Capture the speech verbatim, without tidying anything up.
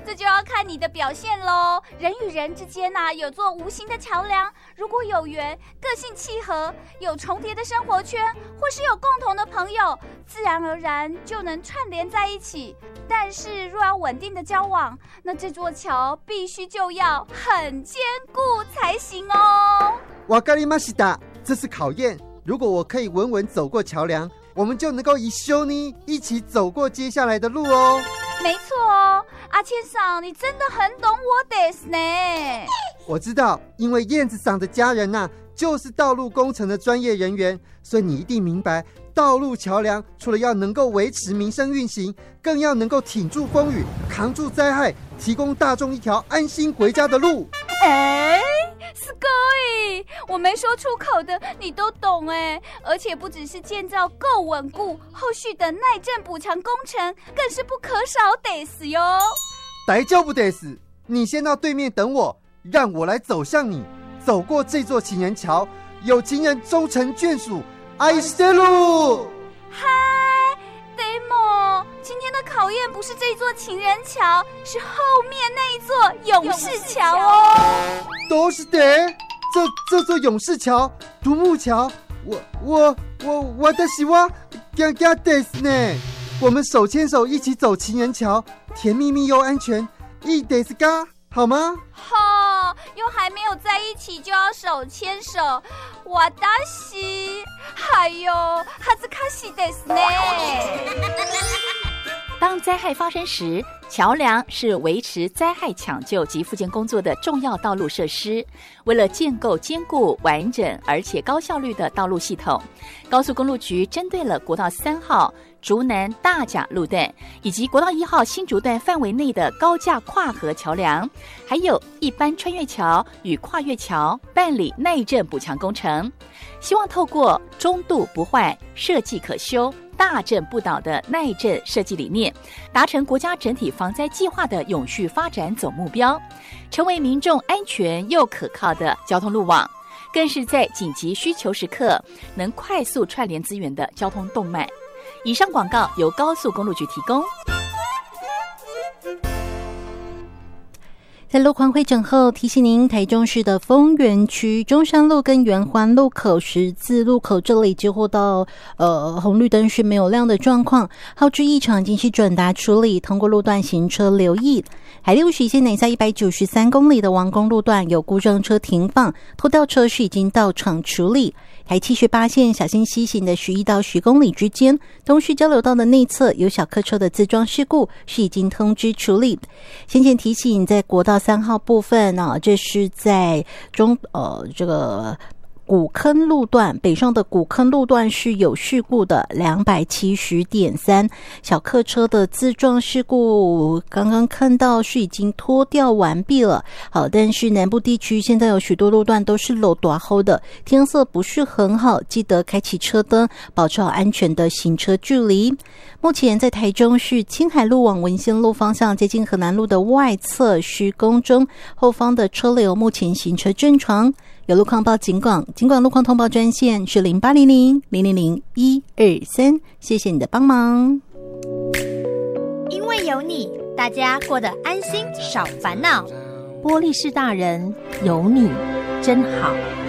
这就要看你的表现咯。人与人之间啊，有座无形的桥梁，如果有缘，个性契合，有重叠的生活圈，或是有共同的朋友，自然而然就能串联在一起。但是若要稳定的交往，那这座桥必须就要很坚固才行哦。 わかりました，这是考验。如果我可以稳稳走过桥梁，我们就能够一緒に一起走过接下来的路哦。 没错哦，阿千桑，你真的很懂我ですね。 我知道，因为燕子桑的家人啊，就是道路工程的专业人员，所以你一定明白，道路桥梁除了要能够维持民生运行，更要能够挺住风雨，扛住灾害，提供大众一条安心回家的路。 哎，すごい，我没说出口的你都懂哎，而且不只是建造够稳固，后续的耐震补强工程更是不可少ですよ。 大丈夫です，你先到对面等我，让我来走向你，走过这座情人桥，有情人终成眷属，愛してる。 嗨，Demo，今天的考验不是这座情人桥，是后面那一座勇士桥哦。 どうして？这这座勇士桥、独木橋，我我我私は驚驚ですね。我们手牵手一起走情人桥，甜蜜蜜又安全，いいですか？好吗？ 哈、哦，又还没有在一起就要手牵手，私，还有恥ずかしいですね。 当灾害发生时，桥梁是维持灾害抢救及复健工作的重要道路设施。为了建构坚固、完整而且高效率的道路系统，高速公路局针对了国道三号竹南大甲路段以及国道一号新竹段范围内的高架跨河桥梁，还有一般穿越桥与跨越桥办理耐震补强工程，希望透过中度不坏、设计可修、大震不倒的耐震设计理念，达成国家整体防灾计划的永续发展总目标，成为民众安全又可靠的交通路网，更是在紧急需求时刻能快速串联资源的交通动脉。以上广告由高速公路局提供。 在路况会诊后，提醒您，台中市的丰原区中山路跟圆环路口十字路口这里接获到呃红绿灯是没有亮的状况，号志异常已经是转达处理，通过路段行车留意。海六十一线南下一百九十三公里的王公路段有故障车停放，拖吊车是已经到场处理。海七十八线小心西行的十一到十公里之间，东势交流道的内侧有小客车的自撞事故，是已经通知处理。先前提醒，在国道三号部分啊，这是在中呃这个古坑路段北上的古坑路段是有事故的 两百七十点三 小客车的自撞事故，刚刚看到是已经拖吊完毕了。好，但是南部地区现在有许多路段都是路大雨的，天色不是很好，记得开启车灯，保持好安全的行车距离。目前在台中市青海路往文心路方向接近河南路的外侧施工中，后方的车流目前行车正常。有路况报警广，警广路况通报专线是零八零零零零零一二三，谢谢你的帮忙。 因为有你，大家过得安心，少烦恼。 玻璃市大人有你真好。